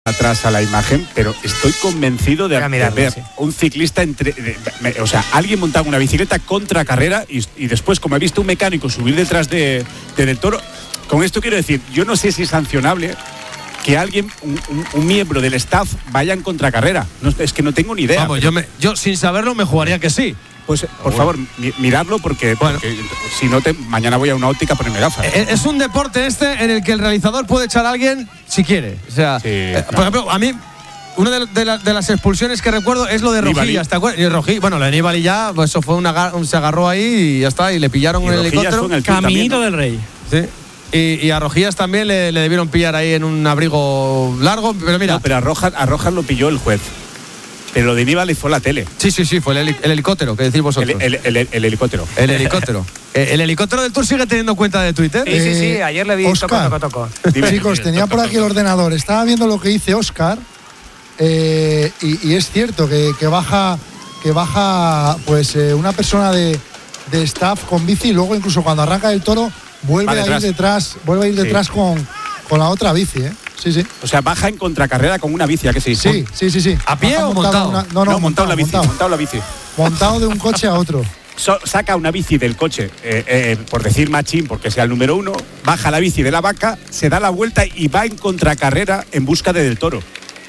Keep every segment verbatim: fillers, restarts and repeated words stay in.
atrás a la imagen, pero estoy convencido de, mirarlo, de ver sí. un ciclista entre, de, de, o sea, alguien montando una bicicleta contra carrera y, y después, como he visto un mecánico subir detrás de, de Del Toro. Con esto quiero decir, yo no sé si es sancionable que alguien, un, un, un miembro del staff vaya en contracarrera. No, es que no tengo ni idea. Vamos, pero... yo, me, yo sin saberlo me jugaría que sí. Pues por favor, mi, miradlo porque, bueno. porque si no, te, mañana voy a una óptica a ponerme gafas. Es, es un deporte este en el que el realizador puede echar a alguien si quiere. O sea, sí, eh, claro. por ejemplo, a mí una de, de, la, de las expulsiones que recuerdo es lo de Rojillas, ¿te acuerdas? Y Rojillas, bueno, lo de Nibali ya, pues eso fue una, un, se agarró ahí y ya está, y le pillaron y en el Rojillas helicóptero. En el Caminito del Rey. Sí. Y, y a Rojillas también le, le debieron pillar ahí en un abrigo largo, pero mira. No, pero a Rojas, a Rojas lo pilló el juez. Pero lo de Nibali fue la tele. Sí, sí, sí, fue el, heli el helicóptero, que decís vosotros. El, el, el, el helicóptero. El helicóptero. ¿El helicóptero del Tour sigue teniendo cuenta de Twitter? Sí, sí, sí, ayer le vi Oscar, toco, toco, toco. Dime, chicos, dime, tenía toca, por aquí toca. el ordenador. Estaba viendo lo que dice Oscar eh, y, y es cierto que, que baja, que baja pues eh, una persona de, de staff con bici y luego incluso cuando arranca el Toro vuelve Va a detrás. ir detrás, vuelve a ir Sí. detrás con, con la otra bici, ¿eh? Sí, sí. O sea, baja en contracarrera con una bici, ¿a que sí? Sí, sí, sí, sí. ¿A pie Baja o montado? una- no, no, No, montado la bici, montado. montado la bici. Montado de un coche a otro. So, saca una bici del coche, eh, eh, por decir machín, porque sea el número uno, baja la bici de la vaca, se da la vuelta y va en contracarrera en busca de Del Toro.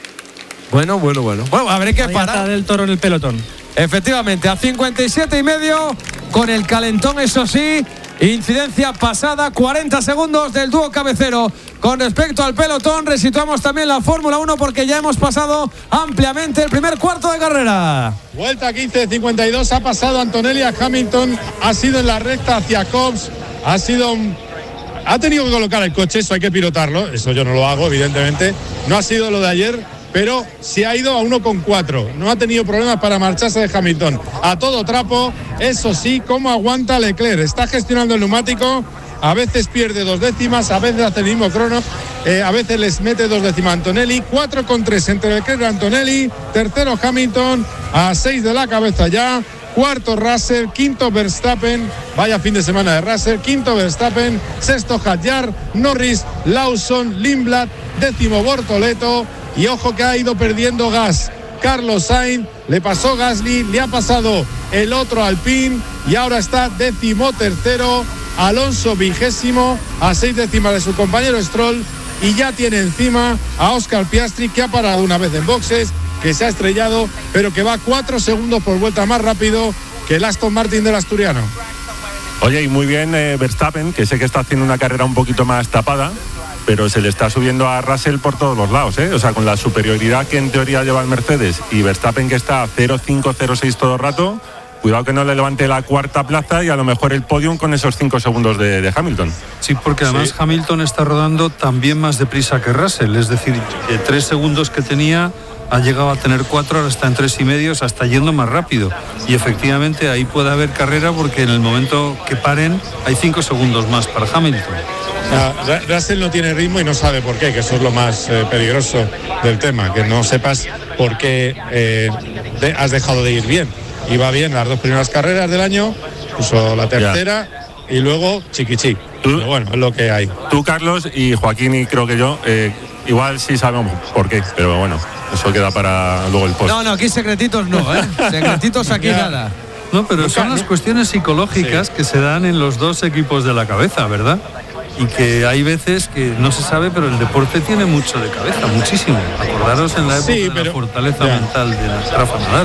Bueno, bueno, bueno. Bueno, habré que Ahí está parar. Del Toro en el pelotón. Efectivamente, a cincuenta y siete y medio, con el calentón, eso sí. Incidencia pasada, cuarenta segundos del dúo cabecero. Con respecto al pelotón, resituamos también la Fórmula uno porque ya hemos pasado ampliamente el primer cuarto de carrera. Vuelta quince cincuenta y dos, ha pasado Antonelli a Hamilton, ha sido en la recta hacia Cobbs, ha sido un... ha tenido que colocar el coche, eso hay que pilotarlo, eso yo no lo hago evidentemente, no ha sido lo de ayer, pero se ha ido a uno coma cuatro, no ha tenido problemas para marcharse de Hamilton, a todo trapo, eso sí, cómo aguanta Leclerc, está gestionando el neumático, a veces pierde dos décimas, a veces hace el mismo crono, eh, a veces les mete dos décimas Antonelli, cuatro coma tres entre Leclerc y Antonelli, tercero Hamilton, a seis de la cabeza ya, cuarto Russell, quinto Verstappen, vaya fin de semana de Russell, quinto Verstappen, sexto Hadjar, Norris, Lawson, Lindblad, décimo Bortoleto, y ojo que ha ido perdiendo gas Carlos Sainz, le pasó Gasly, le ha pasado el otro Alpine y ahora está décimo tercero Alonso vigésimo a seis décimas de su compañero Stroll y ya tiene encima a Oscar Piastri, que ha parado una vez en boxes, que se ha estrellado, pero que va cuatro segundos por vuelta más rápido que el Aston Martin del asturiano. Oye, y muy bien eh, Verstappen, que sé que está haciendo una carrera un poquito más tapada, pero se le está subiendo a Russell por todos los lados, ¿eh? O sea, con la superioridad que en teoría lleva el Mercedes y Verstappen, que está cero cinco cero seis todo el rato, cuidado que no le levante la cuarta plaza y a lo mejor el podium con esos cinco segundos de, de Hamilton. Sí, porque además Sí. Hamilton está rodando también más deprisa que Russell, es decir, de tres segundos que tenía ha llegado a tener cuatro, ahora está en tres y medio, o sea, está yendo más rápido. Y efectivamente ahí puede haber carrera porque en el momento que paren hay cinco segundos más para Hamilton. Ah, Russell no tiene ritmo y no sabe por qué, que eso es lo más eh, peligroso del tema, que no sepas por qué eh, de, has dejado de ir bien. Iba bien las dos primeras carreras del año, incluso la tercera y luego chiquichi. Pero bueno, es lo que hay. Tú, Carlos, y Joaquín, y creo que yo, eh, igual sí sabemos por qué, pero bueno, eso queda para luego el post. No, no, aquí secretitos no, ¿eh? Secretitos aquí Ya. nada. No, pero Nunca, son las ¿no? cuestiones psicológicas Sí. que se dan en los dos equipos de la cabeza, ¿verdad? Y que hay veces que no se sabe, pero el deporte tiene mucho de cabeza, muchísimo. Acordaros en la época Sí, de pero- la fortaleza ya. mental de Rafa Nadal,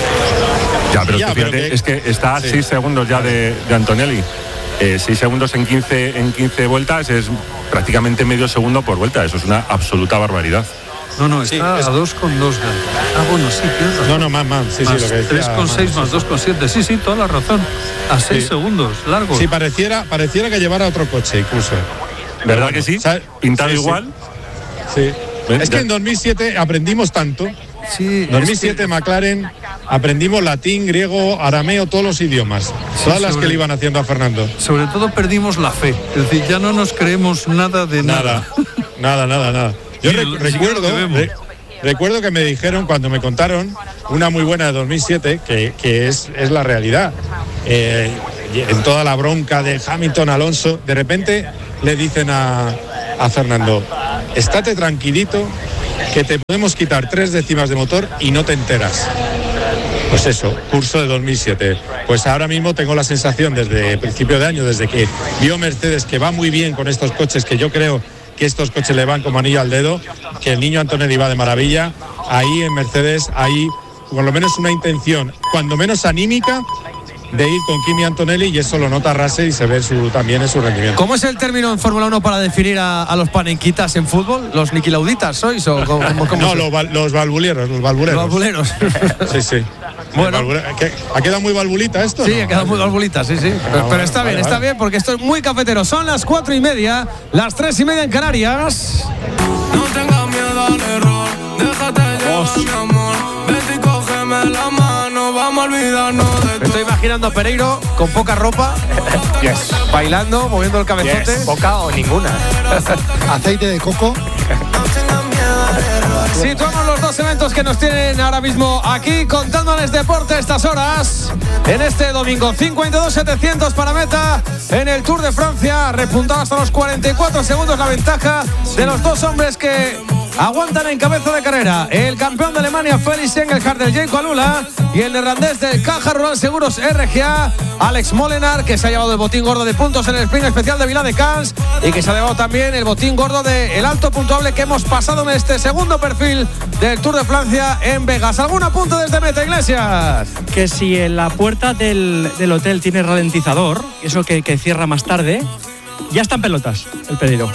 ¿no? Ya, pero Ya, tú pero fíjate, que- es que está a sí. seis segundos ya de, de Antonelli. Eh, seis segundos en quince, en quince vueltas es prácticamente medio segundo por vuelta. Eso es una absoluta barbaridad. No, no, Sí, está es- a dos con dos de Antonelli. Ah, bueno, sí, tienes razón. No, no, más, más. Sí, más sí, lo que decía, tres con seis más dos con siete. Sí, sí, toda la razón. A seis Sí. segundos, largos. Sí, pareciera, pareciera que llevara otro coche incluso. ¿Verdad que sí? ¿Sabe? Pintado Sí, sí. igual. Sí. Ven, Es que ya. en dos mil siete aprendimos tanto. Sí, En dos mil siete es que- McLaren aprendimos latín, griego, arameo, todos los idiomas. Todas las que sobre- le iban haciendo a Fernando. sobre todo perdimos la fe. Es decir, ya no nos creemos nada de nada. Nada, nada, nada, nada. Yo Ni re- lo- ni siquiera recuerdo, lo que vemos. re- recuerdo que me dijeron cuando me contaron una muy buena de dos mil siete, que, que es, es la realidad. Eh, en toda la bronca de Hamilton, Alonso, de repente le dicen a, a Fernando, estate tranquilito, que te podemos quitar tres décimas de motor y no te enteras. Pues eso, curso de dos mil siete. Pues ahora mismo tengo la sensación desde principio de año, desde que vio Mercedes que va muy bien con estos coches, que yo creo que estos coches le van como anillo al dedo, que el niño Antonelli va de maravilla. Ahí en Mercedes hay por lo menos una intención, cuando menos anímica, de ir con Kimi Antonelli, y eso lo nota Russell y se ve su, también en su rendimiento. ¿Cómo es el término en Fórmula uno para definir a, a los panenquitas en fútbol? ¿Los niquilauditas sois? O cómo, cómo no, sois? los, los valvuleros, los valvuleros. Los valvuleros. Sí, sí. Bueno. ¿Ha quedado muy valvulita esto? Sí, ¿no? ha quedado muy valvulita, sí, sí. Pero, Ah, pero está vale, bien, vale. está bien, porque esto es muy cafetero. Son las cuatro y media, las tres y media en Canarias. No tengas miedo al error, déjate llevar, mi amor. Vete y cógeme la mano, vamos a olvidarnos de Me todo. estoy imaginando a Pereiro con poca ropa, Yes. bailando, moviendo el cabezote. Yes. Poca o ninguna. Aceite de coco. Situamos los dos eventos que nos tienen ahora mismo aquí contándoles deporte a estas horas. En este domingo, cincuenta y dos setecientos para meta en el Tour de Francia. Repuntado hasta los cuarenta y cuatro segundos la ventaja de los dos hombres que aguantan en cabeza de carrera. El campeón de Alemania, Félix Engelhardt, del Jayco Alula, y el neerlandés del Caja Rural Seguros R G A, Alex Molenaar, que se ha llevado el botín gordo de puntos en el sprint especial de Viladecans y que se ha llevado también el botín gordo del alto puntuable que hemos pasado en este segundo perfil del Tour de Francia en Vegas. ¿Algún apunte desde Meta, Iglesias? Que si en la puerta del, del hotel tiene ralentizador, eso que, que cierra más tarde, ya está en pelotas el pedido.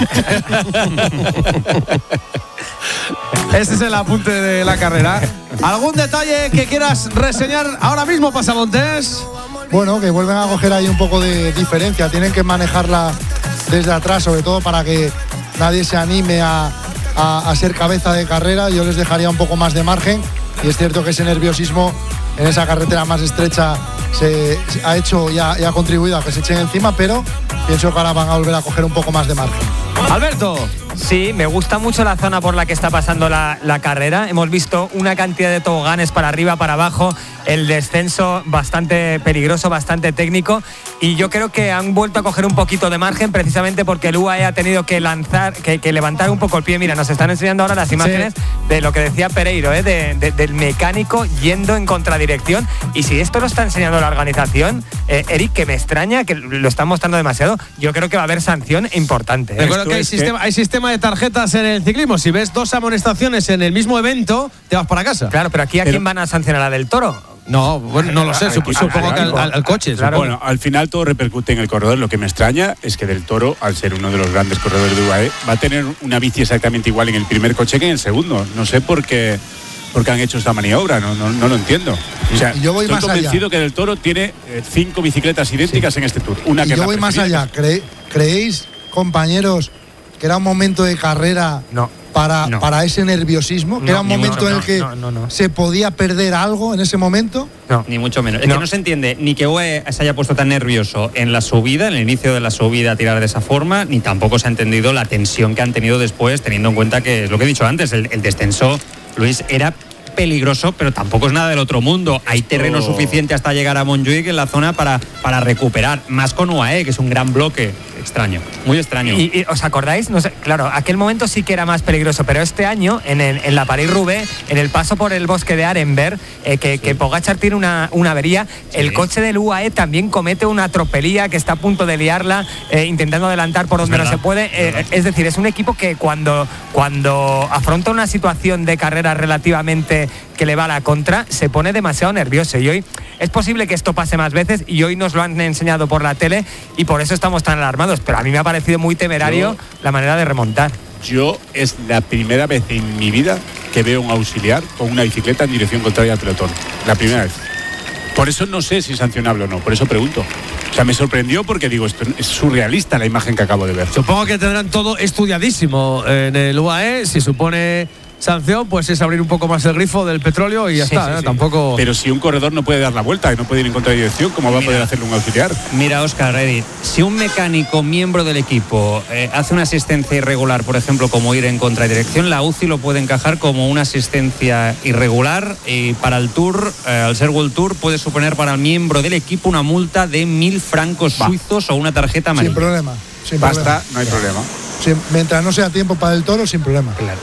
Ese es el apunte de la carrera. ¿Algún detalle que quieras reseñar ahora mismo, Pasamontes? Bueno, que vuelven a coger ahí un poco de diferencia. Tienen que manejarla desde atrás, sobre todo para que nadie se anime a, a, a ser cabeza de carrera. Yo les dejaría un poco más de margen. Y es cierto que ese nerviosismo en esa carretera más estrecha se, se ha hecho y ha, y ha contribuido a que se echen encima, pero pienso que ahora van a volver a coger un poco más de margen. Alberto. Sí, me gusta mucho la zona por la que está pasando la, la carrera. Hemos visto una cantidad de toboganes para arriba, para abajo, el descenso bastante peligroso, bastante técnico, y yo creo que han vuelto a coger un poquito de margen precisamente porque el U A E ha tenido que lanzar, que, que levantar un poco el pie. Mira, nos están enseñando ahora las imágenes sí. de lo que decía Pereiro, ¿eh? de, de, del mecánico yendo en contradirección, y si esto lo está enseñando la organización, eh, Eric, que me extraña, que lo están mostrando demasiado, yo creo que va a haber sanción importante. ¿eh? Recuerdo que hay, sistema, hay sistema de tarjetas en el ciclismo. Si ves dos amonestaciones en el mismo evento, te vas para casa. Claro, pero aquí ¿a Pero, quién van a sancionar? ¿A del Toro? No, bueno, no lo sé, sup supongo que al, al, al coche. Claro. Bueno, al final todo repercute en el corredor. Lo que me extraña es que Del Toro, al ser uno de los grandes corredores de U A E, va a tener una bici exactamente igual en el primer coche que en el segundo. No sé por qué, por qué han hecho esta maniobra, no, no, no lo entiendo. O sea, y yo voy estoy más convencido allá. que Del Toro tiene eh, cinco bicicletas idénticas sí. en este Tour. Una y que yo la voy más allá. ¿Cre ¿Creéis, compañeros, que era un momento de carrera no. para, no. para ese nerviosismo? ¿Que no, era un momento mucho, en el no, que no, no, no. se podía perder algo en ese momento? No. Ni mucho menos. Es no. que no se entiende ni que U A E se haya puesto tan nervioso en la subida, en el inicio de la subida, a tirar de esa forma, ni tampoco se ha entendido la tensión que han tenido después, teniendo en cuenta que, es lo que he dicho antes, el, el descenso, Luis, era peligroso, pero tampoco es nada del otro mundo. Hay terreno suficiente hasta llegar a Montjuic en la zona para, para recuperar, más con U A E, que es un gran bloque. Extraño, muy extraño. ¿Y, y os acordáis? No sé, claro, aquel momento sí que era más peligroso, pero este año, en, el, en la París-Roubaix, en el paso por el bosque de Arenberg, eh, que, sí. que Pogačar tiene una, una avería, sí. el coche del U A E también comete una tropelía que está a punto de liarla, eh, intentando adelantar por donde no se puede. Eh, es decir, es un equipo que cuando, cuando afronta una situación de carrera relativamente que le va a la contra, se pone demasiado nervioso. Y hoy es posible que esto pase más veces, y hoy nos lo han enseñado por la tele, y por eso estamos tan alarmados. Pero a mí me ha parecido muy temerario yo, la manera de remontar. Yo es la primera vez en mi vida que veo un auxiliar con una bicicleta en dirección contraria al pelotón. La primera vez. Por eso no sé si es sancionable o no, por eso pregunto. O sea, me sorprendió porque digo, esto es surrealista la imagen que acabo de ver. Supongo que tendrán todo estudiadísimo en el U A E. Si supone sanción, pues es abrir un poco más el grifo del petróleo y ya sí, está, sí, ¿eh? sí. Tampoco. Pero si un corredor no puede dar la vuelta y no puede ir en contradirección, ¿cómo va Mira, a poder hacerlo un auxiliar? Mira, Óscar, Edith, si un mecánico miembro del equipo eh, hace una asistencia irregular, por ejemplo, como ir en contradirección, la U C I lo puede encajar como una asistencia irregular, y para el Tour, eh, al ser World Tour, puede suponer para el miembro del equipo una multa de mil francos va. suizos o una tarjeta amarilla. Sin problema. Sin Basta, problema. no hay problema. Sin, mientras no sea tiempo para el Toro, sin problema. Claro.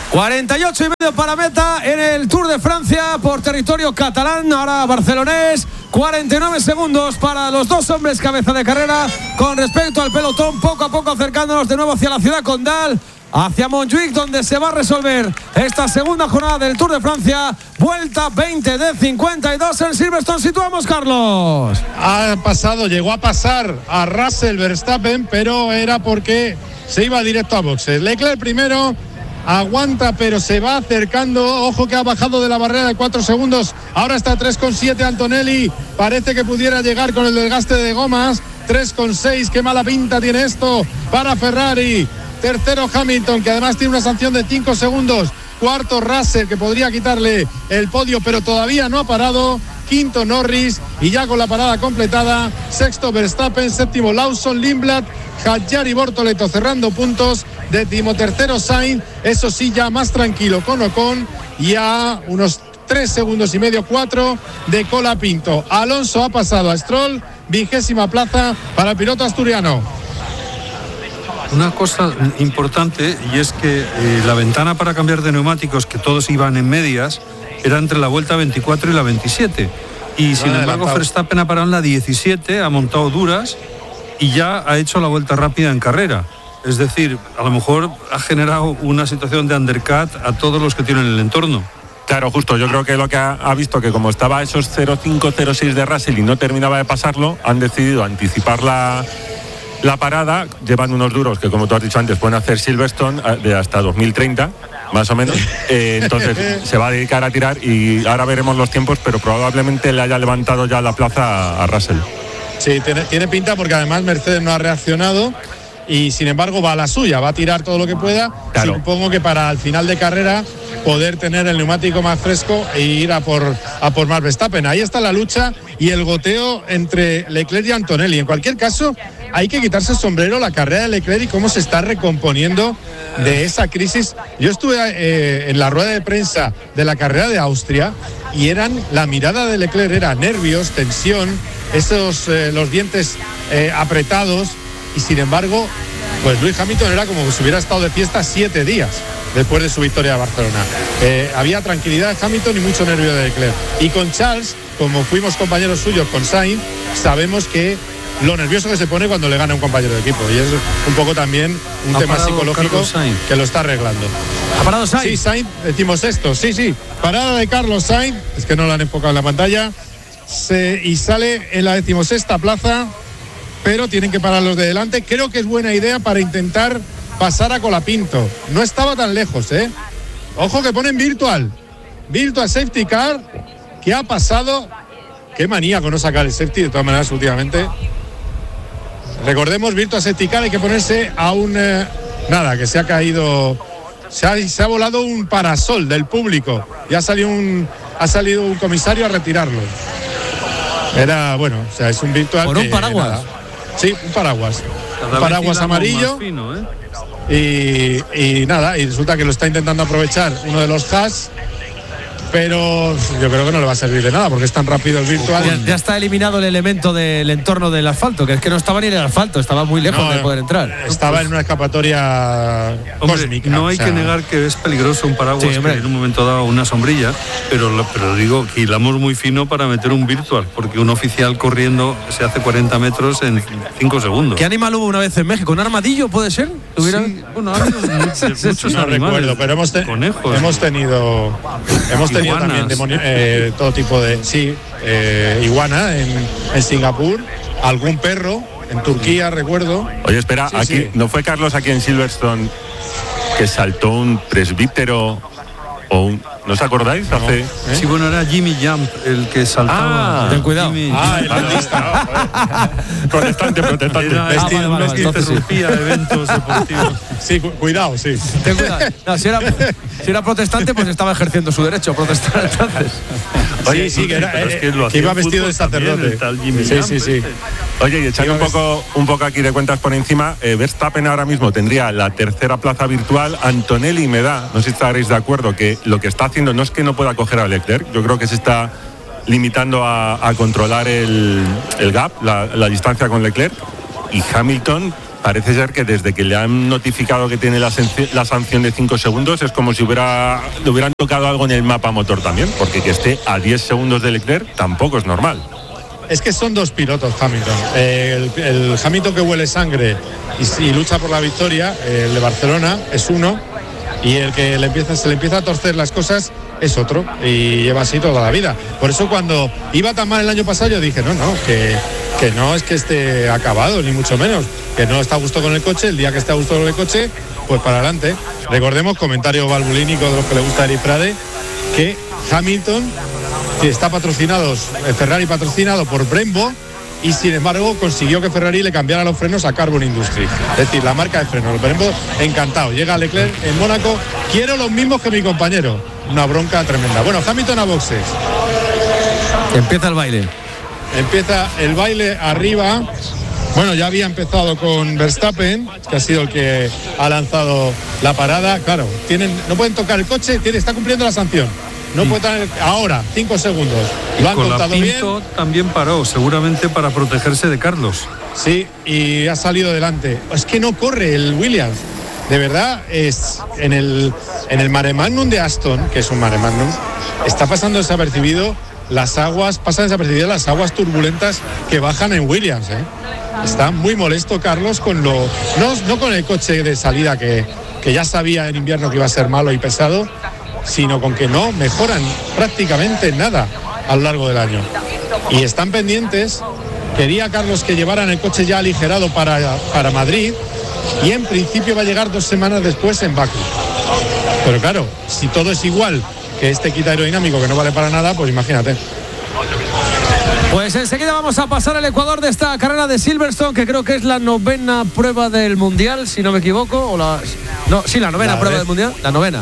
cuarenta y ocho y medio para meta en el Tour de Francia por territorio catalán, ahora barcelonés. cuarenta y nueve segundos para los dos hombres cabeza de carrera con respecto al pelotón, poco a poco acercándonos de nuevo hacia la ciudad condal, hacia Montjuic, donde se va a resolver esta segunda jornada del Tour de Francia. Vuelta veinte de cincuenta y dos en Silverstone. Situamos, Carlos. Ha pasado, llegó a pasar a Russell Verstappen, pero era porque se iba directo a boxes. Leclerc primero, aguanta, pero se va acercando. Ojo que ha bajado de la barrera de cuatro segundos. Ahora está a tres coma siete Antonelli. Parece que pudiera llegar con el desgaste de gomas. tres coma seis. Qué mala pinta tiene esto para Ferrari. Tercero Hamilton, que además tiene una sanción de cinco segundos. Cuarto Russell, que podría quitarle el podio, pero todavía no ha parado. Quinto Norris, y ya con la parada completada, sexto Verstappen, séptimo Lawson, Lindblad, Hadjar y Bortoleto cerrando puntos. Décimo tercero Sainz, eso sí, ya más tranquilo con Ocon, y a unos tres segundos y medio, cuatro de Colapinto. Alonso ha pasado a Stroll, vigésima plaza para el piloto asturiano. Una cosa importante, y es que eh, la ventana para cambiar de neumáticos, que todos iban en medias, era entre la vuelta veinticuatro y la veintisiete. Y sin embargo, Verstappen ha parado en la diecisiete, ha montado duras y ya ha hecho la vuelta rápida en carrera. Es decir, a lo mejor ha generado una situación de undercut a todos los que tienen el entorno. Claro, justo, yo creo que lo que ha, ha visto que como estaba esos cero cinco cero seis de Russell y no terminaba de pasarlo, han decidido anticipar la, la parada, llevan unos duros que, como tú has dicho antes, pueden hacer Silverstone de hasta dos mil treinta, más o menos. Eh, entonces se va a dedicar a tirar y ahora veremos los tiempos, pero probablemente le haya levantado ya la plaza a, a Russell. Sí, tiene, tiene pinta, porque además Mercedes no ha reaccionado y sin embargo va a la suya, va a tirar todo lo que pueda. Claro. Supongo que para al final de carrera poder tener el neumático más fresco e ir a por, a por más Verstappen. Ahí está la lucha y el goteo entre Leclerc y Antonelli. En cualquier caso, hay que quitarse el sombrero la carrera de Leclerc y cómo se está recomponiendo de esa crisis. Yo estuve eh, en la rueda de prensa de la carrera de Austria y eran, la mirada de Leclerc era nervios, tensión, esos eh, los dientes eh, apretados, y sin embargo, pues Lewis Hamilton era como si hubiera estado de fiesta siete días después de su victoria de Barcelona. Eh, había tranquilidad de Hamilton y mucho nervio de Leclerc. Y con Charles, como fuimos compañeros suyos con Sainz, sabemos que lo nervioso que se pone cuando le gana un compañero de equipo, y es un poco también un tema psicológico que lo está arreglando. ¿Ha parado Sainz? Sí, Sainz, decimos esto, sí, sí, parada de Carlos Sainz, es que no lo han enfocado en la pantalla, se, y sale en la decimosexta plaza, pero tienen que parar los de delante. Creo que es buena idea para intentar pasar a Colapinto, no estaba tan lejos, ¿eh? Ojo que ponen virtual, virtual safety car, que ha pasado. Qué manía con no sacar el safety, de todas maneras, últimamente. Recordemos, Virtua Safety Car, hay que ponerse a un... Eh, nada, que se ha caído... Se ha, se ha volado un parasol del público y ha salido un, ha salido un comisario a retirarlo. Era, bueno, o sea, es un virtual... ¿Por un paraguas? Nada. Sí, un paraguas. Un paraguas amarillo. Fino, ¿eh? y, y nada, y resulta que lo está intentando aprovechar uno de los Haas, pero yo creo que no le va a servir de nada porque es tan rápido el virtual. Ya, ya está eliminado el elemento del entorno del asfalto, que es que no estaba ni en el asfalto, estaba muy lejos no, de poder entrar. Estaba en una escapatoria hombre, cósmica. No hay o sea, que negar que es peligroso un paraguas, sí, que en un momento dado una sombrilla, pero, pero digo que hilamos muy fino para meter un virtual, porque un oficial corriendo se hace cuarenta metros en cinco segundos. ¿Qué animal hubo una vez en México? ¿Un armadillo puede ser? Sí, bueno, ha habido muchos, muchos no animales. recuerdo, pero hemos, te, conejos, hemos tenido hemos tenido iguanas. También demonio, eh, todo tipo de sí eh, iguana en, en Singapur, algún perro en Turquía, recuerdo. Oye, espera, sí, aquí sí. ¿no fue Carlos aquí en Silverstone que saltó un presbítero o un, ¿no os acordáis? No. Hace, ¿Eh? Sí, bueno, era Jimmy Jump el que saltaba. Ah, ten cuidado. Jimmy, ah, el dentista. protestante, protestante. Era, ah, vale, vale, que interrumpía sí. eventos deportivos. Sí, cu cuidado, sí. Ten cuidado. No, si, era, si era protestante, pues estaba ejerciendo su derecho a protestar entonces. Oye, sí, sí, que, era, eh, que, que iba vestido de sacerdote. También, sí, sí, sí. Oye, y echando un poco, un poco aquí de cuentas por encima, eh, Verstappen ahora mismo tendría la tercera plaza virtual. Antonelli me da, no sé si estaréis de acuerdo, que lo que está haciendo no es que no pueda coger a Leclerc, yo creo que se está limitando a, a controlar el, el gap, la, la distancia con Leclerc, y Hamilton parece ser que desde que le han notificado que tiene la, la sanción de cinco segundos es como si hubiera, le hubieran tocado algo en el mapa motor también, porque que esté a diez segundos de Leclerc tampoco es normal. Es que son dos pilotos, Hamilton. Eh, el, el Hamilton que huele sangre y, y lucha por la victoria, el de Barcelona, es uno, y el que le empieza, se le empieza a torcer las cosas es otro, y lleva así toda la vida. Por eso cuando iba tan mal el año pasado yo dije, no, no, que, que no es que esté acabado, ni mucho menos, que no está a gusto con el coche, el día que esté a gusto con el coche, pues para adelante. Recordemos, comentario valvulínico de los que le gusta a Eric Prade, que Hamilton que está patrocinado, Ferrari patrocinado por Brembo, y sin embargo consiguió que Ferrari le cambiara los frenos a Carbon Industry, es decir, la marca de frenos. Brembo encantado, llega Leclerc en Mónaco, quiero los mismos que mi compañero, una bronca tremenda. Bueno, Hamilton a boxes. Empieza el baile. Empieza el baile arriba. Bueno, ya había empezado con Verstappen, que ha sido el que ha lanzado la parada. Claro, tienen, no pueden tocar el coche, tiene, está cumpliendo la sanción. No puede tener ahora, cinco segundos. Lo han contado bien. También paró, seguramente para protegerse de Carlos. Sí, y ha salido delante. Es que no corre el Williams. De verdad, es en el, en el Mare Magnum de Aston, que es un Mare Magnum, está pasando desapercibido las aguas, pasan desapercibidas las aguas turbulentas que bajan en Williams, ¿eh? Está muy molesto Carlos con lo. No, no con el coche de salida que, que ya sabía en invierno que iba a ser malo y pesado, sino con que no mejoran prácticamente nada a lo largo del año. Y están pendientes, quería Carlos que llevaran el coche ya aligerado para, para Madrid, y en principio va a llegar dos semanas después en Baku. Pero claro, si todo es igual que este kit aerodinámico que no vale para nada, pues imagínate. Pues enseguida vamos a pasar al Ecuador de esta carrera de Silverstone, que creo que es la novena prueba del Mundial, si no me equivoco, o la... No, sí, la novena la prueba del Mundial, la novena.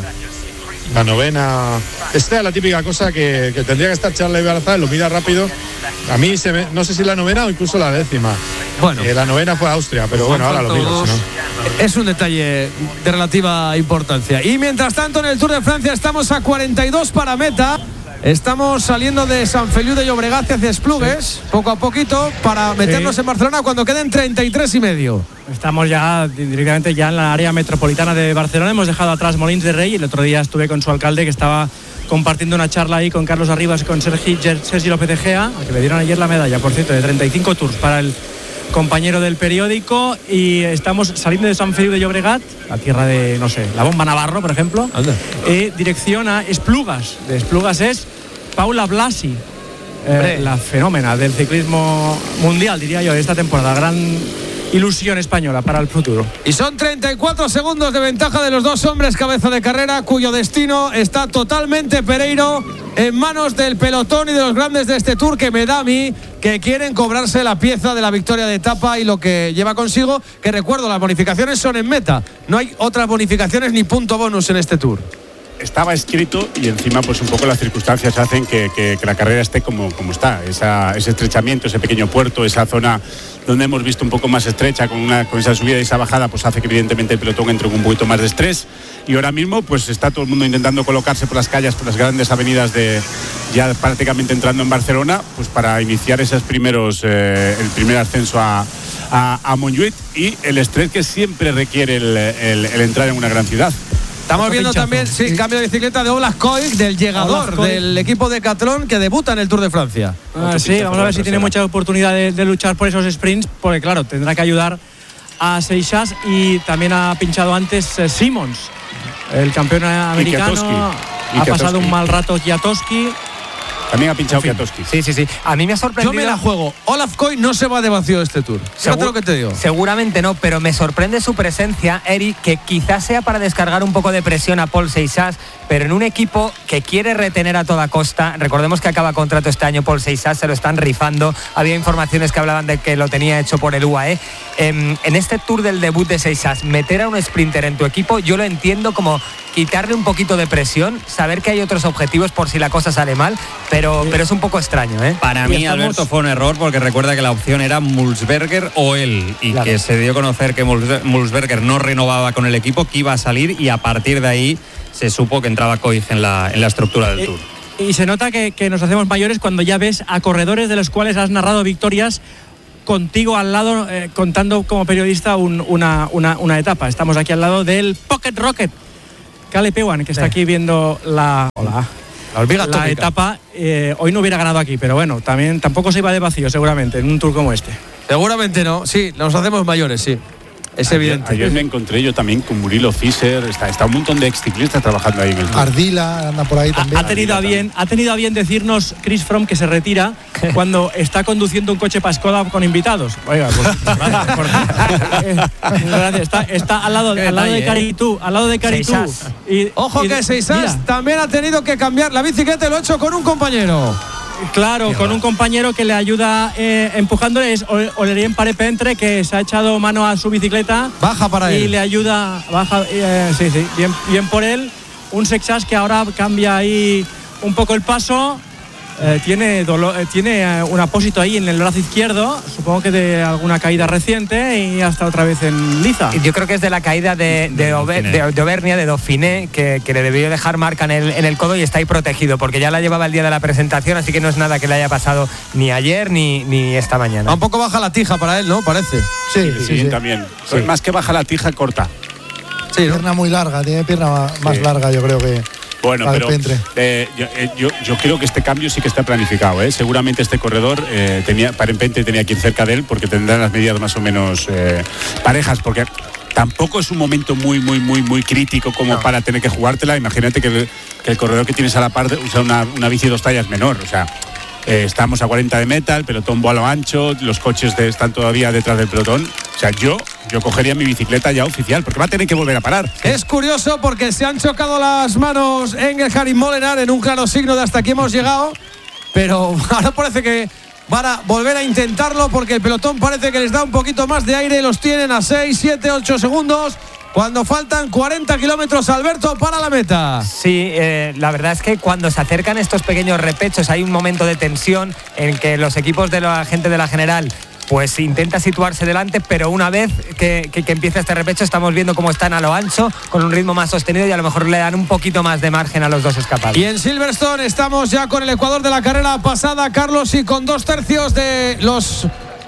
La novena. Esta es la típica cosa que, que tendría que estar Charles Barazal, lo mira rápido. A mí se me, no sé si la novena o incluso la décima. Bueno, eh, la novena fue Austria, pero bueno, ahora lo miro. Si no. Es un detalle de relativa importancia. Y mientras tanto, en el Tour de Francia estamos a cuarenta y dos para meta. Estamos saliendo de San Feliu de Llobregat hacia Esplugues, sí, poco a poquito, para meternos sí. en Barcelona cuando queden treinta y tres y medio. Estamos ya directamente ya en la área metropolitana de Barcelona. Hemos dejado atrás Molins de Rey. El otro día estuve con su alcalde, que estaba compartiendo una charla ahí con Carlos Arribas y con Sergi, Sergi López de Gea, al que le dieron ayer la medalla, por cierto, de treinta y cinco tours para el compañero del periódico. Y estamos saliendo de San Feliu de Llobregat, la tierra de, no sé, la Bomba Navarro, por ejemplo, eh, dirección a Esplugas. De Esplugas es Paula Blasi, eh, la fenómena del ciclismo mundial, diría yo, de esta temporada. Gran ilusión española para el futuro. Y son treinta y cuatro segundos de ventaja de los dos hombres cabeza de carrera, cuyo destino está totalmente, Pereiro, en manos del pelotón y de los grandes de este Tour, que me da a mí que quieren cobrarse la pieza de la victoria de etapa y lo que lleva consigo, que recuerdo, las bonificaciones son en meta, no hay otras bonificaciones ni punto bonus en este Tour. Estaba escrito y encima pues un poco las circunstancias hacen que, que, que la carrera esté como, como está, esa, ese estrechamiento, ese pequeño puerto, esa zona donde hemos visto un poco más estrecha con, una, con esa subida y esa bajada, pues hace que evidentemente el pelotón entre con un poquito más de estrés, y ahora mismo pues está todo el mundo intentando colocarse por las calles, por las grandes avenidas de ya prácticamente entrando en Barcelona, pues para iniciar esos primeros eh, el primer ascenso a, a, a Montjuïc, y el estrés que siempre requiere el, el, el entrar en una gran ciudad. Estamos viendo pinchazo. también, sí, sí, cambio de bicicleta de Olas Koik, del llegador del equipo de Decathlon, que debuta en el Tour de Francia. Ah, sí, vamos a ver si tiene mucha oportunidad de, de luchar por esos sprints, porque claro, tendrá que ayudar a Seixas, y también ha pinchado antes eh, Simmons, el campeón americano. Ha pasado un mal rato Kwiatkowski. También ha pinchado Kwiatkowski. Sí, sí, sí. A mí me ha sorprendido. Yo me la juego. Olaf Koik no se va de vacío este Tour. Fíjate lo que te digo. Seguramente no, pero me sorprende su presencia, Eric, que quizás sea para descargar un poco de presión a Paul Seixas, pero en un equipo que quiere retener a toda costa. Recordemos que acaba contrato este año Paul Seixas, se lo están rifando. Había informaciones que hablaban de que lo tenía hecho por el U A E. En, en este Tour del debut de Seixas, meter a un sprinter en tu equipo, yo lo entiendo como quitarle un poquito de presión, saber que hay otros objetivos por si la cosa sale mal, pero, pero es un poco extraño, ¿eh? Para mí, estamos... Alberto, fue un error, porque recuerda que la opción era Mulsberger o él, y claro, que se dio a conocer que Mulsberger no renovaba con el equipo, que iba a salir, y a partir de ahí se supo que entraba Koik en la, en la estructura del Tour. Y, y se nota que, que nos hacemos mayores cuando ya ves a corredores de los cuales has narrado victorias contigo al lado, eh, contando como periodista un, una, una, una etapa. Estamos aquí al lado del Pocket Rocket, Caleb Ewan, que está sí. aquí viendo la, hola, la, la etapa. Eh, hoy no hubiera ganado aquí, pero bueno, también tampoco se iba de vacío seguramente en un tour como este. Seguramente no, sí, nos hacemos mayores, sí. Es ayer, evidente. Ayer me encontré yo también con Murilo Fischer, está, está un montón de exciclistas trabajando ahí en el tour. Ardila anda por ahí también. Ha, ha tenido a bien, ha tenido a bien decirnos Chris Froome que se retira cuando está conduciendo un coche para Skoda con invitados. Oiga, pues gracias, por, eh, gracias. Está, está al lado, al lado de Caritú, al lado de Caritú. Y, Ojo y, que Seisas también ha tenido que cambiar la bicicleta y lo ha hecho con un compañero. Claro, Qué con va. un compañero que le ayuda eh, empujándole, es Olerien Parepentre, que se ha echado mano a su bicicleta. Baja para y él. Y le ayuda, baja, eh, sí, sí, bien, bien por él. Un Seixas que ahora cambia ahí un poco el paso. Eh, tiene dolor, eh, tiene eh, un apósito ahí en el brazo izquierdo, supongo que de alguna caída reciente, y hasta otra vez en liza. Yo creo que es de la caída de, de, de, Ober, de, de Auvernia, de Dauphiné, que, que le debió dejar marca en el, en el codo y está ahí protegido, porque ya la llevaba el día de la presentación, así que no es nada que le haya pasado ni ayer ni, ni esta mañana. Un poco baja la tija para él, ¿no? Parece. Sí, sí, sí, sí. también. Sí. Más que baja la tija, corta. Sí, ¿no? Pierna muy larga, tiene pierna más sí. larga, yo creo que. Bueno, pero eh, yo, eh, yo, yo creo que este cambio sí que está planificado. ¿eh? Seguramente este corredor eh, tenía, Parepentre tenía que ir cerca de él porque tendrán las medidas más o menos eh, parejas, porque tampoco es un momento muy, muy, muy, muy crítico como no. para tener que jugártela. Imagínate que el, que el corredor que tienes a la par usa una, una bici dos tallas menor, o sea. Eh, estamos a cuarenta de meta, el pelotón va a lo ancho, los coches de, están todavía detrás del pelotón. O sea, yo, yo cogería mi bicicleta ya oficial, porque va a tener que volver a parar. Es curioso porque se han chocado las manos Engelhard y Molenaar en un claro signo de hasta aquí hemos llegado, pero ahora parece que van a volver a intentarlo porque el pelotón parece que les da un poquito más de aire, los tienen a seis, siete, ocho segundos. Cuando faltan cuarenta kilómetros, Alberto, para la meta. Sí, eh, la verdad es que cuando se acercan estos pequeños repechos hay un momento de tensión en que los equipos de la gente de la general pues intenta situarse delante, pero una vez que, que, que empieza este repecho estamos viendo cómo están a lo ancho, con un ritmo más sostenido y a lo mejor le dan un poquito más de margen a los dos escapados. Y en Silverstone estamos ya con el ecuador de la carrera pasada, Carlos, y con dos tercios de los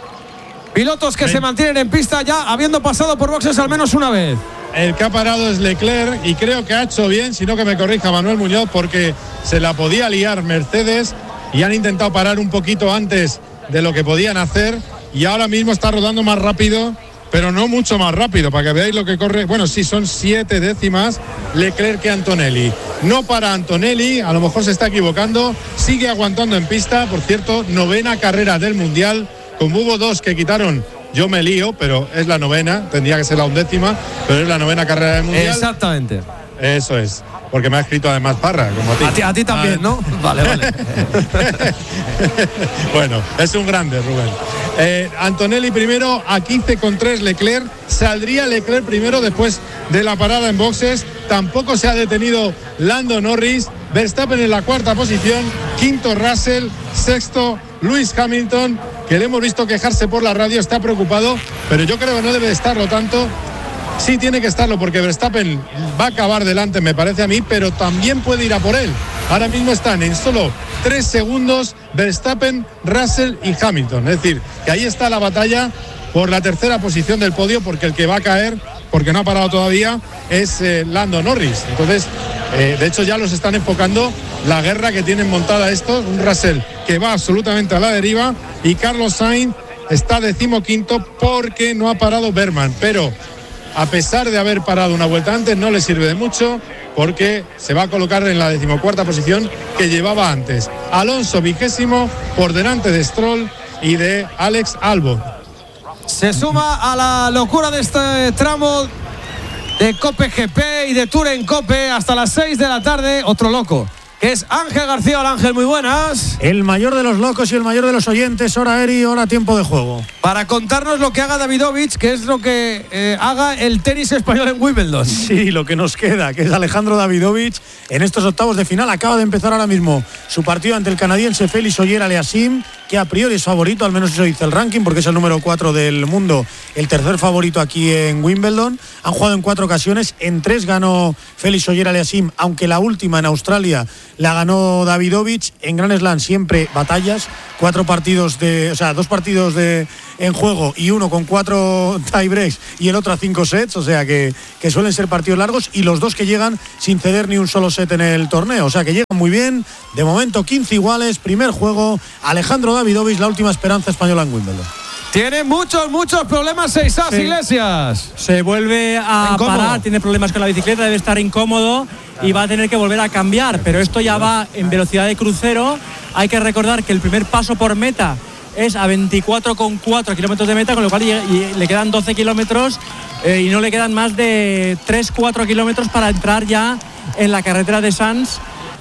pilotos que sí. se mantienen en pista ya habiendo pasado por boxes al menos una vez. El que ha parado es Leclerc y creo que ha hecho bien, si no que me corrija Manuel Muñoz, porque se la podía liar Mercedes y han intentado parar un poquito antes de lo que podían hacer y ahora mismo está rodando más rápido, pero no mucho más rápido, para que veáis lo que corre. Bueno, sí, son siete décimas Leclerc que Antonelli. No para Antonelli, a lo mejor se está equivocando, sigue aguantando en pista. Por cierto, novena carrera del Mundial, como hubo dos que quitaron, yo me lío, pero es la novena, tendría que ser la undécima, pero es la novena carrera del Mundial. Exactamente. Eso es, porque me ha escrito además Parra, como a ti. A ti, a ti también, ¿no? Vale, vale. Bueno, es un grande, Rubén. Eh, Antonelli primero a quince con tres Leclerc, saldría Leclerc primero después de la parada en boxes, tampoco se ha detenido Lando Norris, Verstappen en la cuarta posición, quinto Russell, sexto Lewis Hamilton, que le hemos visto quejarse por la radio, está preocupado, pero yo creo que no debe de estarlo tanto. Sí tiene que estarlo porque Verstappen va a acabar delante, me parece a mí, pero también puede ir a por él. Ahora mismo están en solo tres segundos Verstappen, Russell y Hamilton. Es decir, que ahí está la batalla por la tercera posición del podio, porque el que va a caer, porque no ha parado todavía, es eh, Lando Norris. Entonces, eh, de hecho ya los están enfocando la guerra que tienen montada estos. Un Russell que va absolutamente a la deriva y Carlos Sainz está decimoquinto porque no ha parado Berman, pero a pesar de haber parado una vuelta antes, no le sirve de mucho porque se va a colocar en la decimocuarta posición que llevaba antes. Alonso vigésimo por delante de Stroll y de Alex Albon. Se suma a la locura de este tramo de Cope G P y de Tour en Cope hasta las seis de la tarde, otro loco, que es Ángel García. Hola Ángel, muy buenas. El mayor de los locos y el mayor de los oyentes, hora Eri, hora tiempo de juego. Para contarnos lo que haga Davidovich, que es lo que eh, haga el tenis español en Wimbledon. Sí, lo que nos queda, que es Alejandro Davidovich en estos octavos de final. Acaba de empezar ahora mismo su partido ante el canadiense Félix Oyer-Aliassime, que que a priori es favorito, al menos eso dice el ranking, porque es el número cuatro del mundo, el tercer favorito aquí en Wimbledon. Han jugado en cuatro ocasiones, en tres ganó Félix Auger-Aliassime, aunque la última en Australia la ganó Davidovich. En Grand Slam siempre batallas, cuatro partidos de, o sea, dos partidos de en juego y uno con cuatro tiebreaks y el otro a cinco sets, o sea que, que suelen ser partidos largos, y los dos que llegan sin ceder ni un solo set en el torneo, o sea que llegan muy bien. De momento quince iguales, primer juego, Alejandro Davidovich, la última esperanza española en Wimbledon. Tiene muchos, muchos problemas Seixas, sí. Iglesias. Se vuelve a incómodo. parar, tiene problemas con la bicicleta, debe estar incómodo y va a tener que volver a cambiar, pero esto ya va en velocidad de crucero. Hay que recordar que el primer paso por meta es a veinticuatro coma cuatro kilómetros de meta, con lo cual y, y le quedan doce kilómetros eh, y no le quedan más de tres cuatro kilómetros para entrar ya en la carretera de Sants.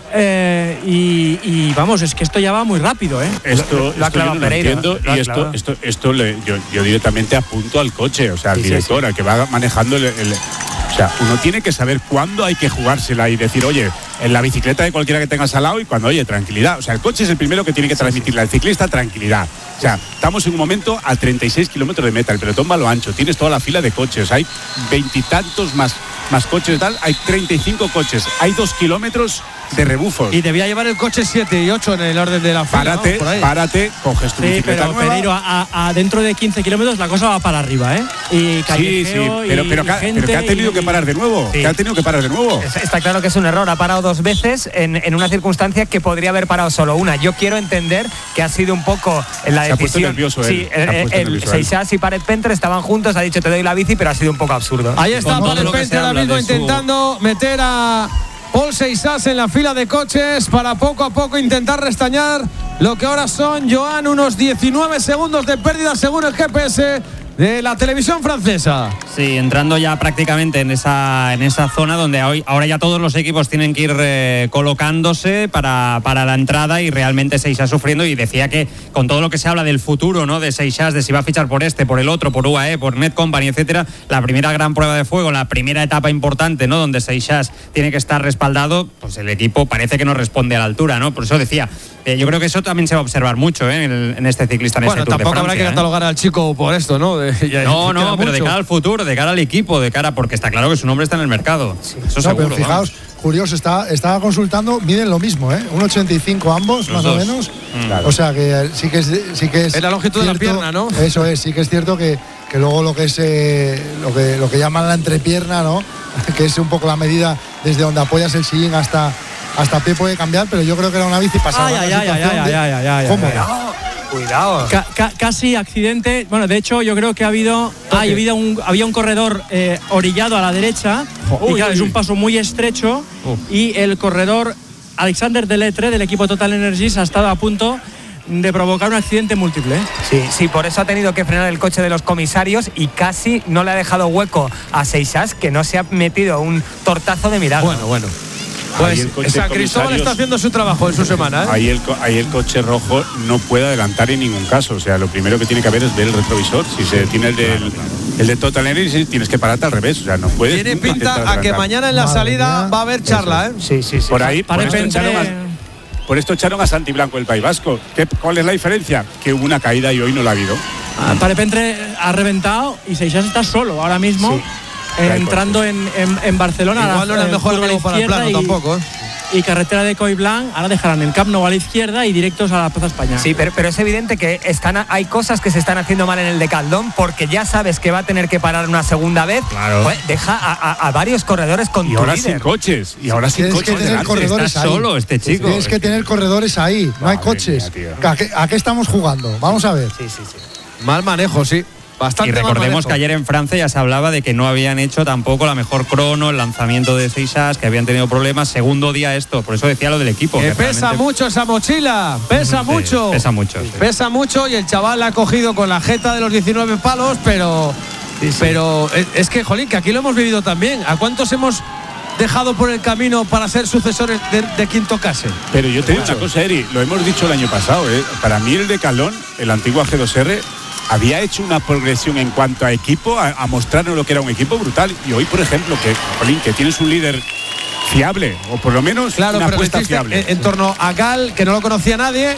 Eh, y, y vamos, es que esto ya va muy rápido, ¿eh? Esto, lo, esto yo no lo entiendo, lo y esto, esto, esto le, yo, yo directamente apunto al coche, o sea, al sí, director, sí, sí. al que va manejando el, el. O sea, uno tiene que saber cuándo hay que jugársela y decir, oye, en la bicicleta de cualquiera que tengas al lado, y cuando, oye, tranquilidad. O sea, el coche es el primero que tiene que transmitirle al ciclista tranquilidad. O sea, estamos en un momento a treinta y seis kilómetros de meta, el pelotón va a lo ancho, tienes toda la fila de coches, hay veintitantos más, más coches y tal, hay treinta y cinco coches, hay dos kilómetros de rebufos. Y debía llevar el coche siete y ocho en el orden de la fila. Párate, ¿no? párate, coges tu sí, bicicleta pero nueva. Pereiro, a, a dentro de quince kilómetros la cosa va para arriba, ¿eh? Y sí, sí, pero, y, pero, que, gente, pero que ha tenido y, que parar de nuevo. Sí. Que ha tenido que parar de nuevo. Está claro que es un error. Ha parado dos veces en, en una circunstancia que podría haber parado solo una. Yo quiero entender que ha sido un poco la Se decisión. Ha puesto nervioso sí, él. el, el, el Seixas y Paret Pentre estaban juntos. Ha dicho te doy la bici, pero ha sido un poco absurdo. Ahí está Paret Pentre ahora mismo intentando su... meter a Paul Seixas en la fila de coches para poco a poco intentar restañar lo que ahora son, Joan, unos diecinueve segundos de pérdida según el G P S de la televisión francesa. Sí, entrando ya prácticamente en esa en esa zona donde hoy, ahora ya todos los equipos tienen que ir eh, colocándose para, para la entrada, y realmente Seixas sufriendo. Y decía que con todo lo que se habla del futuro, ¿no?, de Seixas, de si va a fichar por este, por el otro, por U A E, por Net Company, etcétera, la primera gran prueba de fuego, la primera etapa importante, ¿no?, donde Seixas tiene que estar respaldado, pues el equipo parece que no responde a la altura, ¿no? Por eso decía, eh, yo creo que eso también se va a observar mucho, ¿eh?, en, el, en este ciclista, en bueno, este Tour de Francia. Bueno, tampoco habrá que catalogar, ¿eh?, al chico por esto, ¿no? De, no, no, pero mucho. De cara al futuro, de cara al equipo, de cara, porque está claro que su nombre está en el mercado. Sí, eso no, seguro. Pero fijaos, vamos. Curioso, está, estaba consultando, miden lo mismo, ¿eh? un ochenta y cinco ambos, Los más dos. o menos. Mm. Claro. O sea que sí que es. Sí que es en la longitud cierto, de la pierna, ¿no? Eso es, sí que es cierto que, que luego lo que es eh, lo que lo que llaman la entrepierna, ¿no? Que es un poco la medida desde donde apoyas el sillín hasta, hasta pie puede cambiar, pero yo creo que era una bici pasada. Ay, ay, ay, ay, ay, ay, ay, ay, cómoda. Cuidado. Ca ca casi accidente. Bueno, de hecho, yo creo que ha habido, ah, había, un, había un corredor eh, orillado a la derecha. Uy, y claro, uy, es un paso muy estrecho. Uh. Y el corredor Alexander Deletre del equipo Total Energies ha estado a punto de provocar un accidente múltiple. Sí, sí, por eso ha tenido que frenar el coche de los comisarios y casi no le ha dejado hueco a Seixas, que no se ha metido un tortazo de milagro. Bueno, bueno. Pues San Cristóbal está haciendo su trabajo en su semana, ¿eh? Ahí el, ahí el coche rojo no puede adelantar en ningún caso. O sea, lo primero que tiene que haber es ver el retrovisor. Si se tiene el del, el de Total Energy, tienes que pararte al revés. O sea, no puedes. Tiene pinta a que mañana en la Madre salida mía. Va a haber charla, ¿eh? Sí, sí, sí. Por ahí, por esto, echaron a, por esto echaron a Santi Blanco del País Vasco. ¿Qué, ¿Cuál es la diferencia? Que hubo una caída y hoy no la ha habido. Ah, Parepentre ha reventado y Seixas está solo ahora mismo. Sí. Eh, entrando en, en, en Barcelona. Igual no era el mejor amigo para el plano y, tampoco, ¿eh? Y carretera de Coll Blanc, ahora dejarán el Camp Nou a la izquierda y directos a la Plaza España. Sí, pero, pero es evidente que están, hay cosas que se están haciendo mal en el Decathlon, porque ya sabes que va a tener que parar una segunda vez. Claro. Pues deja a, a, a varios corredores con y tu ahora líder. sin coches. Y ahora sin tienes coches. Que tener corredores Está ahí. solo este chico. Tienes que tener corredores ahí. No hay coches. Mía, ¿A, qué, ¿A qué estamos jugando? Vamos a ver. Sí, sí, sí. Mal manejo, sí. Bastante y recordemos que ayer en Francia ya se hablaba de que no habían hecho tampoco la mejor crono, el lanzamiento de Seixas, que habían tenido problemas. Segundo día esto, por eso decía lo del equipo. Que, que pesa realmente... mucho esa mochila, pesa sí, mucho. Pesa mucho. Sí. Pesa mucho y el chaval la ha cogido con la jeta de los diecinueve palos, pero, sí, sí. pero es que, jolín, que aquí lo hemos vivido también. ¿A cuántos hemos dejado por el camino para ser sucesores de, de Quinto Case? Pero yo te digo una cosa, Eri, lo hemos dicho el año pasado, ¿eh? Para mí el Decathlon, el antiguo G dos R, había hecho una progresión en cuanto a equipo, a, a mostrarnos lo que era un equipo brutal. Y hoy, por ejemplo, que, Jolín, que tienes un líder fiable, o por lo menos claro, una pero apuesta fiable. En, en torno a Gal, que no lo conocía nadie,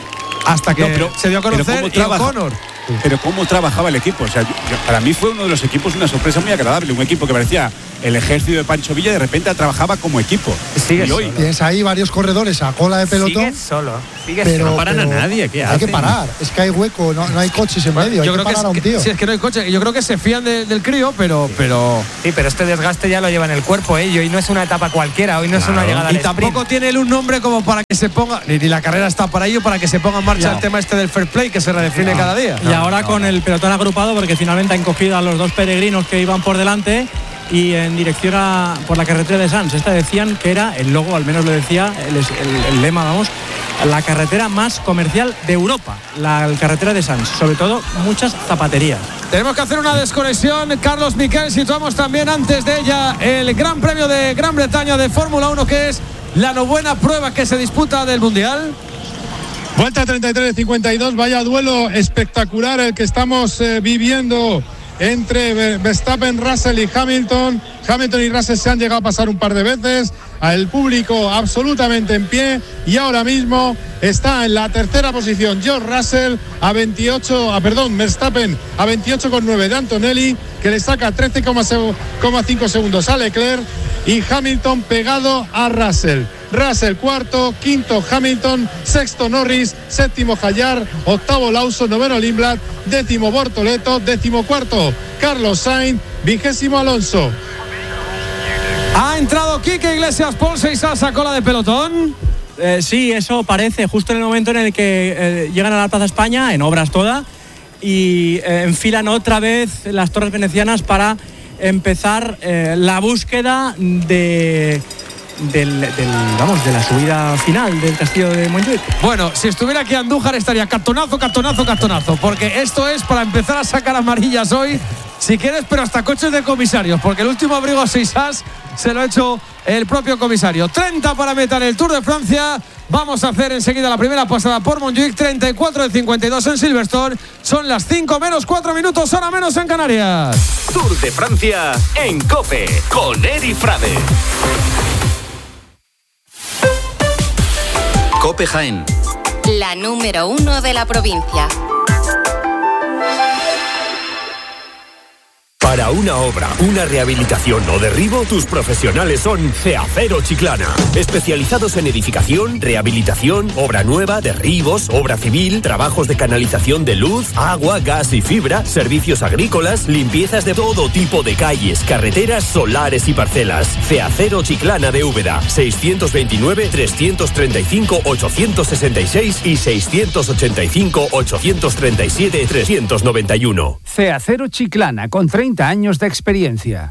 hasta que No, pero- se dio a pero conocer cómo y trabaja- O'Connor. Pero cómo trabajaba el equipo. O sea, yo- yo- para mí fue uno de los equipos una sorpresa muy agradable. Un equipo que parecía el ejército de Pancho Villa, de repente trabajaba como equipo. Sigue y hoy, solo. Tienes ahí varios corredores a cola de pelotón. Sigue solo. Sigue Pero, solo. No paran a pero nadie, ¿qué hay que hacen? parar. Es que hay hueco, no, no hay coches en medio. Hay Yo que creo que, parar a un es, tío. que si es que no hay coche. Yo creo que se fían de- del crío, pero, pero Sí, pero este desgaste ya lo lleva en el cuerpo, ¿eh? Y hoy no es una etapa cualquiera, hoy no es una llegada al y tampoco sprint. tiene él un nombre como para que se ponga, ni, ni la carrera está para ello, para que se ponga en marcha No. el tema este del fair play que se redefine cada día. Y ahora con el pelotón agrupado, porque finalmente han cogido a los dos peregrinos que iban por delante y en dirección a por la carretera de Sants. Esta decían que era, el logo al menos lo decía, el, el- el lema, vamos, la carretera más comercial de Europa, la carretera de Sants. Sobre todo, muchas zapaterías. Tenemos que hacer una desconexión. Carlos Miquel, situamos también antes de ella el Gran Premio de Gran Bretaña de Fórmula uno, que es la novena prueba que se disputa del Mundial. Vuelta treinta y tres de cincuenta y dos, vaya duelo espectacular el que estamos eh, viviendo entre Ver- Verstappen, Russell y Hamilton. Hamilton y Russell se han llegado a pasar un par de veces, al público absolutamente en pie, y ahora mismo está en la tercera posición George Russell a veintiocho, a, perdón, Verstappen a veintiocho coma nueve de Antonelli, que le saca trece coma cinco segundos a Leclerc, y Hamilton pegado a Russell. Russell cuarto, quinto Hamilton, sexto Norris, séptimo Hayar, octavo Lawson, noveno Lindblad, décimo Bortoleto, décimo cuarto Carlos Sainz, vigésimo Alonso. Ha entrado Quique Iglesias, Paul Seisas a cola de pelotón. Eh, sí, eso parece, justo en el momento en el que eh, llegan a la Plaza España, en obras toda, y eh, enfilan otra vez las torres venecianas para empezar eh, la búsqueda de, del, del, vamos, de la subida final del castillo de Montjuic. Bueno, si estuviera aquí Andújar estaría cartonazo, cartonazo, cartonazo, porque esto es para empezar a sacar amarillas hoy, si quieres, pero hasta coches de comisarios, porque el último abrigo a seis as se lo ha hecho el propio comisario. treinta para meter el Tour de Francia. Vamos a hacer enseguida la primera pasada por Montjuic. treinta y cuatro de cincuenta y dos en Silverstone. Son las cinco menos cuatro minutos, hora menos en Canarias. Tour de Francia en COPE con Eri Frade. COPE Jaén. La número uno de la provincia. Para una obra, una rehabilitación o derribo, tus profesionales son Ceacero Chiclana. Especializados en edificación, rehabilitación, obra nueva, derribos, obra civil, trabajos de canalización de luz, agua, gas y fibra, servicios agrícolas, limpiezas de todo tipo de calles, carreteras, solares y parcelas. Ceacero Chiclana de Úbeda. seiscientos veintinueve, trescientos treinta y cinco, ochocientos sesenta y seis y seiscientos ochenta y cinco, ochocientos treinta y siete, trescientos noventa y uno. Ceacero Chiclana, con treinta años de experiencia.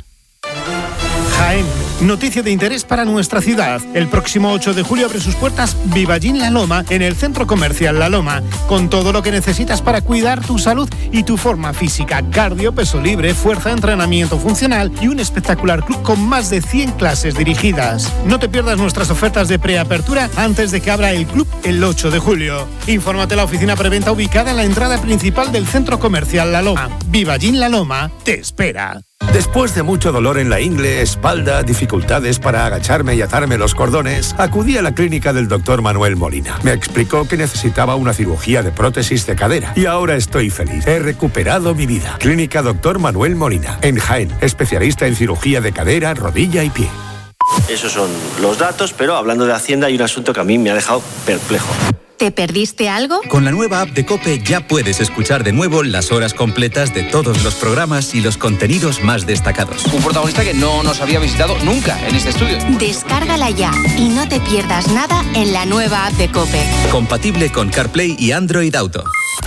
Jaén, noticia de interés para nuestra ciudad. El próximo ocho de julio abre sus puertas Vivallín La Loma en el Centro Comercial La Loma, con todo lo que necesitas para cuidar tu salud y tu forma física: cardio, peso libre, fuerza, entrenamiento funcional y un espectacular club con más de cien clases dirigidas. No te pierdas nuestras ofertas de preapertura antes de que abra el club el ocho de julio. Infórmate en la oficina preventa ubicada en la entrada principal del Centro Comercial La Loma. Vivallín La Loma te espera. Después de mucho dolor en la ingle, espalda, dificultades para agacharme y atarme los cordones, acudí a la clínica del doctor Manuel Molina. Me explicó que necesitaba una cirugía de prótesis de cadera y ahora estoy feliz. He recuperado mi vida. Clínica doctor Manuel Molina, en Jaén, especialista en cirugía de cadera, rodilla y pie. Esos son los datos, pero hablando de Hacienda hay un asunto que a mí me ha dejado perplejo. ¿Te perdiste algo? Con la nueva app de COPE ya puedes escuchar de nuevo las horas completas de todos los programas y los contenidos más destacados. Un protagonista que no nos había visitado nunca en este estudio. Descárgala ya y no te pierdas nada en la nueva app de COPE. Compatible con CarPlay y Android Auto.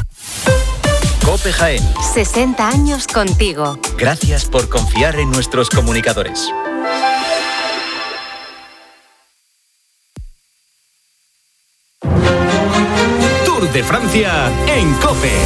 COPE Jaén. sesenta años contigo. Gracias por confiar en nuestros comunicadores. Tour de Francia en COPE.